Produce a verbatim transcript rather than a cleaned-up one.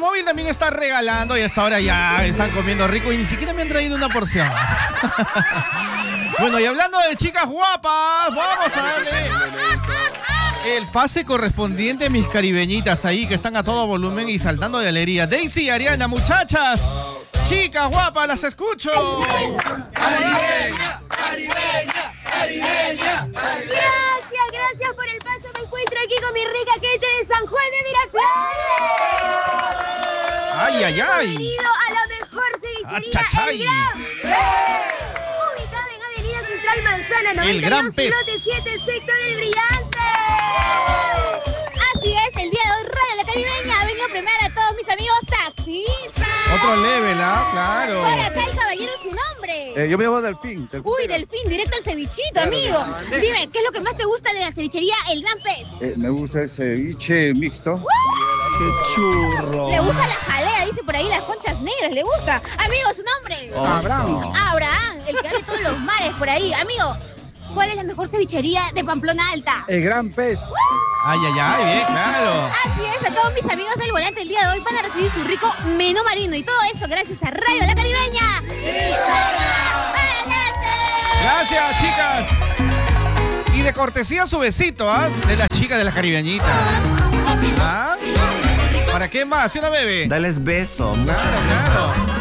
Móvil también está regalando y hasta ahora ya están comiendo rico y ni siquiera me han traído una porción. Bueno, y hablando de chicas guapas, vamos a darle el pase correspondiente a mis caribeñitas ahí que están a todo volumen y saltando de alegría. Daisy y Ariana, muchachas, chicas guapas, las escucho. Caribeña, caribeña, caribeña, caribeña. Gracias, gracias por el paso. Me encuentro aquí con mi rica gente de San Juan de Miraflores. Ay, ay, ay. Bienvenido a la mejor cevichería, Achachay. El Gran Pez. Ubicada en Avenida Central Manzana El noventa y Gran dos, Pez. lote siete, sector El Brillante. Así es, el día de hoy Radio La Caribeña vengo a premiar a todos mis amigos taxistas. Otro level, ¿ah? Claro. Por acá el caballero, su nombre. Eh, yo me llamo Delfín. Delfín. Uy, Delfín, directo al cevichito, Claro, amigo. claro. Dime, ¿qué es lo que más te gusta de la cevichería El Gran Pez? Eh, me gusta el ceviche mixto. ¡Qué churro! Le gusta la jalea, dice por ahí, las conchas negras, le gusta. Amigo, su nombre. Abraham. Abraham, el que abre todos los mares por ahí. Amigo, ¿cuál es la mejor cevichería de Pamplona Alta? El Gran Pez. Ay, ay, ay, bien, claro. Así es, a todos mis amigos del volante el día de hoy van a recibir su rico menú marino. Y todo esto gracias a Radio La Caribeña. ¡Adelante! Gracias, chicas. Y de cortesía su besito, ¿ah? De la chica de la caribeñita. ¿Ah? ¿Para qué más? ¿Sí o no, bebé? Dales beso. Claro, claro.